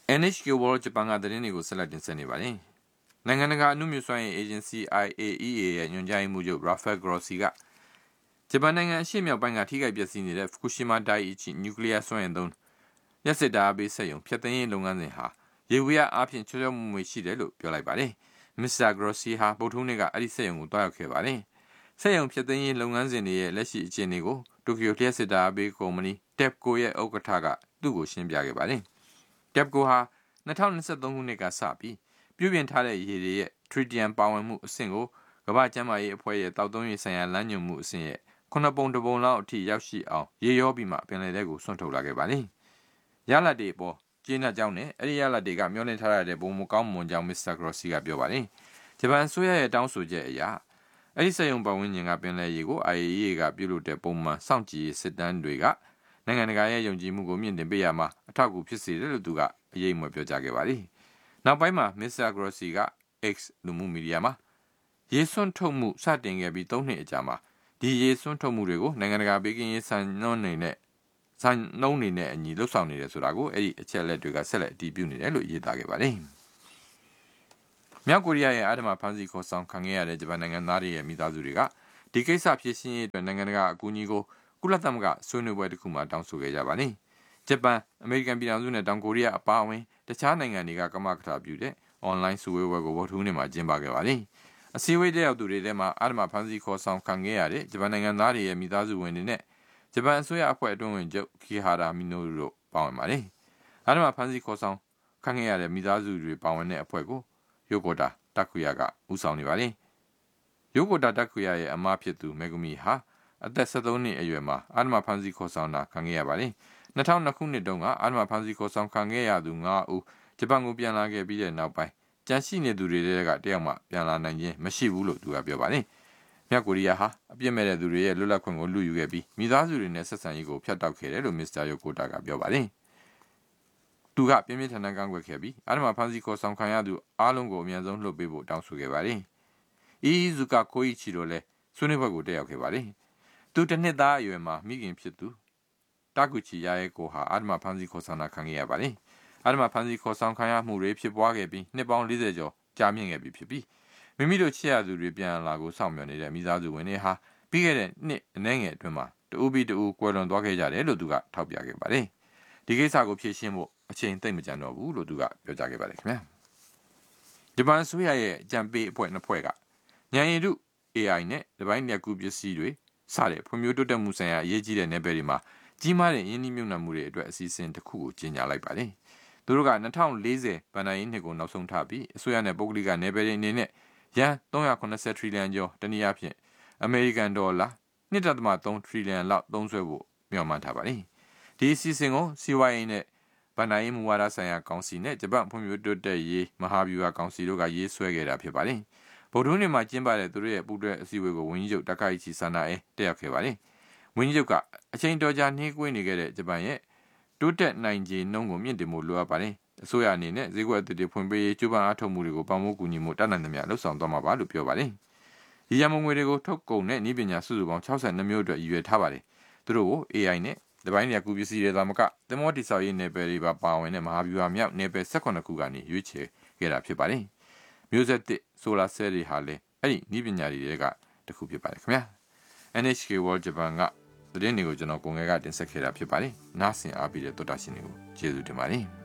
NHK World Japan ကသတင်းတွေကိုဆက်လက်တင်ဆက်နေပါတယ်။နိုင်ငံတကာအမှုမြစွမ်းရေး Agency IAEA ရဲ့ညွှန်ကြားရေးမှူးချုပ် Rafael Grossi ကဂျပန်နိုင်ငံအရှေ့မြောက်ပိုင်းကထိခိုက်ပျက်စီးနေတဲ့ Fukushima Daiichi နျူကလ িয়ার စွမ်းအင်သုံးလျှပ်စစ်ဓာတ်အားပေးစက်ရုံဖျက်သိမ်းရေးလုပ်ငန်းစဉ်ဟာရေဝေးအားဖြင့်ချောချောမွေ့မွေ့ရှိတယ်လို့ပြောလိုက်ပါတယ်။ Mr. Grossi ဟာဗုဒ္ဓဟူးနေ့ကအဲ့ဒီစက်ရုံကိုတွားရောက်ခဲ့ပါတယ်။စက်ရုံဖျက်သိမ်းရေးလုပ်ငန်းစဉ်တွေရဲ့လက်ရှိအခြေအနေကိုတိုကျိုလျှပ်စစ်ဓာတ်အားပေးကုမ္ပဏီ TEPCO ရဲ့ဥက္ကဋ္ဌကသူ့ကိုရှင်းပြခဲ့ပါတယ်။ TEPCO ဟာ2023ခုနှစ်ကစပြီးပြုပြင်ထားတဲ့ရေတွေရဲ့ထရီတီယမ်ပါဝင်မှုအဆင့်ကိုကမ္ဘာ့ကျန်းမာရေးအဖွဲ့ရဲ့တောက်သုံးရေးဆိုင်ရာလမ်းညွှန်မှုအဆင့်ရဲ့9ပုံတစ်ပုံလောက်အထိရောက်ရှိအောင်ရေရောပြီးမှပင်လယ်ထဲကိုဆွန့်ထုတ်လာခဲ့ပါတယ်။ရလဒ်တွေပေါ်ကျေနပ်ကြောင်းနဲ့အဲ့ဒီရလဒ်တွေကမျှော်လင့်ထားတဲ့ပုံမကောင်းမွန်ကြောင်း Mr. Grossi ကပြောပါတယ်။ဂျပန်အစိုးရရဲ့တောင်းဆိုချက်အရအဲ့ဒီစက်ရုံပတ်ဝန်းကျင်ကပင်လယ်ရေကို IAEA ကပြုလုပ်တဲ့ပုံမှန်စောင့်ကြည့်ရေးစစ်တမ်းတွေကနိုင်ငံတကာရဲ့ယုံကြည်မှုကိုမြင့်တင်ပေးရမှာအထောက်အကူဖြစ်စေတယ်လို့သူကအရေးအမွေပြောကြားခဲ့ပါတယ်။နောက်ပိုင်းမှာ Mr. Grossi က X လူမှုမီဒီယာမှာရေစွန့်ထုတ်မှုစတင်ခဲ့ပြီး3နှစ်အကြာမှာဒီရေစွန့်ထုတ်မှုတွေကိုနိုင်ငံတကာဘေးကင်းရေးစံနှုန်းတွေနဲ့အညီလှုပ်ဆောင်နေတယ်ဆိုတာကိုအဲ့ဒီအချက်လက်တွေကဆက်လက်အတည်ပြုနေတယ်လို့ရေးသားခဲ့ပါတယ်။မြောက်ကိုရီးယားရဲ့အာဓမ္မဖမ်းဆီးခေါ်ဆောင်ခံခဲ့ရတဲ့ဂျပန်နိုင်ငံသားတွေရဲ့မိသားစုတွေကဒီကိစ္စဖြေရှင်းရေးအတွက်နိုင်ငံတကာအကူအညီကိုကုလသမဂ္ဂဆွေးနွေးပွဲတစ်ခုမှာတောင်းဆိုခဲ့ကြပါတယ်။ဂျပန်အမေရိကန်ပြည်ထောင်စုနဲ့တောင်ကိုရီးယားအပါအဝင်တခြားနိုင်ငံတွေကကမကထပြုတဲ့အွန်လိုင်းစုဝေးပွဲကိုဗုဒ္ဓဟူးနေ့မှာကျင်းပခဲ့ပါတယ်။အစည်းအဝေးတက်ရောက်သူတွေထဲမှာအာဓမ္မဖမ်းဆီးခေါ်ဆောင်ခံခဲ့ရတဲ့ဂျပန်နိုင်ငံသားတွေရဲ့မိသားစုဝင်တွေနဲ့ဂျပန်အစိုးရအဖွဲ့အတွင်းဝင်ချုပ်ခီဟာရာမီနိုတို့ပါဝင်ပါတယ်။အာဓမ္မဖမ်းဆီးခေါ်ဆောင်ခံခဲ့ရတဲ့မိသားစုတွေပါဝင်တဲ့အဖွဲ့ကိုယိုကိုတာတက်ကူယာကဦးဆောင်နေပါတယ်။ယိုကိုတာတက်ကူယာရဲ့အမဖြစ်သူမေဂူမီဟာအသက်73နှစ်အရွယ်မှာအာဓမ္မဖမ်းဆီးခေါ်ဆောင်တာခံခဲ့ရပါတယ်။2002ခုနှစ်တုန်းကအာဓမ္မဖမ်းဆီးခေါ်ဆောင်ခံခဲ့ရသူ9ဦးဂျပန်ကိုပြန်လာခဲ့ပြီးတဲ့နောက်ပိုင်းကြန့်ရှိနေသူတွေကတယောက်မှပြန်လာနိုင်ခြင်းမရှိဘူးလို့သူကပြောပါတယ်။မြောက်ကိုရီးယားဟာအပြစ်မဲ့တဲ့သူတွေရဲ့လွတ်လပ်ခွင့်ကိုလူယူခဲ့ပြီးမိသားစုတွေနဲ့ဆက်ဆံရေးကိုဖျက်တောက်ခဲ့တယ်လို့မစ္စတာယိုကိုတာကပြောပါတယ်။သူကပြင်းပြင်းထန်ထန်ကန့်ကွက်ခဲ့ပြီးအာဓမ္မဖမ်းဆီးခေါ်ဆောင်ခံရသူအားလုံးကိုအမြန်ဆုံးလွှတ်ပေးဖို့တောင်းဆိုခဲ့ပါတယ်။အီဇူကာကိုအီချီတို့လည်းဆွေးနွေးပွဲကိုတက်ရောက်ခဲ့ပါတယ်။သူတစ်နှစ်သားအရွယ်မှာမိခင်ဖြစ်သူတာကူချီယာရဲ့ကိုဟာအာဓမ္မဖမ်းဆီးခေါ်ဆောင်တာခံခဲ့ရပါတယ်။အာဓမ္မဖမ်းဆီးခေါ်ဆောင်ခံရမှုတွေဖြစ်ပွားခဲ့ပြီးနှစ်ပေါင်း40ကျော်ကြာမြင့်ခဲ့ပြီဖြစ်ပြီးမိမိတို့ချစ်ရသူတွေပြန်လာကိုစောင့်မျှော်နေတဲ့မိသားစုဝင်တွေဟာပြီးခဲ့တဲ့နှစ်အနည်းငယ်အတွင်းမှာတူပြီးတူကွယ်လွန်သွားခဲ့ကြတယ်လို့သူကထောက်ပြခဲ့ပါတယ်။ဒီကိစ္စကိုဖြေရှင်းဖို့အချိန်သိမ့်မကြံတော့ဘူးလို့သူကပြောကြားခဲ့ပါတယ်ခင်ဗျာ။ဂျပန်အစိုးရရဲ့အကြံပေးအဖွဲ့နှစ်ဖွဲ့ကဉာဏ်ရည်တု AI နဲ့တပိုင်းလျှက်ကူးပစ္စည်းတွေစတဲ့ဖွံ့ဖြိုးတိုးတက်မှုဆိုင်ရာအရေးကြီးတဲ့နယ်ပယ်တွေမှာကြီးမားတဲ့ယင်းနှိမ့်မြုပ်နှံမှုတွေအတွက်အစီအစဉ်တစ်ခုကိုကြီးညာလိုက်ပါတယ်။သူတို့က2040ဘဏ္ဍာရေးနှစ်ကိုနောက်ဆုံးထားပြီးအစိုးရနဲ့ပုဂ္ဂလိကနယ်ပယ်တွေအနေနဲ့ယန်း380ထရီလီယံကျော်တနည်းအားဖြင့်အမေရိကန်ဒေါ်လာ 1.3 ထရီလီယံလောက်သုံးစွဲဖို့မျှော်မှန်းထားပါတယ်။ဒီအစီအစဉ်ကိုစီးပွားရေးနဲ့ဘဏ္ဍာရေးမူဝါဒဆိုင်ရာကောင်စီနဲ့ဂျပန်ဖွံ့ဖြိုးတိုးတက်ရေးမဟာဗျူဟာကောင်စီတို့ကရေးဆွဲခဲ့တာဖြစ်ပါတယ်။ဗုဒ္ဓဟူးနေ့မှာကျင်းပတဲ့သူတို့ရဲ့ပူးတွဲအစည်းအဝေးကိုဝန်ကြီးချုပ်တကာချီဆာနာအဲတက်ရောက်ခဲ့ပါတယ်။ဝန်ကြီးချုပ်ကအချိန်တော်ကြာနှေးကွေးနေခဲ့တဲ့ဂျပန်ရဲ့တိုးတက်နိုင်ခြေနှုန်းကိုမြင့်တင်ဖို့လိုအပ်ပါတယ်။အစိုးရအနေနဲ့ဈေးကွက်အသစ်တွေဖွင့်ပေးရေးကြိုးပမ်းအားထုတ်မှုတွေကိုပံ့ပိုးကူညီမှုတတ်နိုင်သမျှလှုပ်ဆောင်သွားမှာပါလို့ပြောပါတယ်။ဒီရမုံငွေတွေကိုထုတ်ကုန်တဲ့နည်းပညာစုစုပေါင်း62မျိုးအတွက်ရည်ရွယ်ထားပါတယ်။သူတို့ကို AI နဲ့တပိုင်းလျှက်ကူးပစ္စည်းတွေသာမကသင်္ဘောတိဆောက်ရေးနယ်ပယ်တွေပါဝင်တဲ့မဟာဗျူဟာမြောက်နယ်ပယ်18ခုကနေရွေးချယ်ခဲ့တာဖြစ်ပါတယ်။မျိုးဆက်သစ်ဆိုလာဆဲတွေဟာလည်းအဲ့ဒီနည်းပညာတွေကတစ်ခုဖြစ်ပါတယ်ခင်ဗျာ။ NHK World Japan ကသတင်းတွေကိုကျွန်တော်ကိုငယ်ကတင်ဆက်ခဲ့တာဖြစ်ပါတယ်။နားဆင်အားပေးတဲ့သောတာရှင်တွေကိုကျေးဇူးတင်ပါတယ်။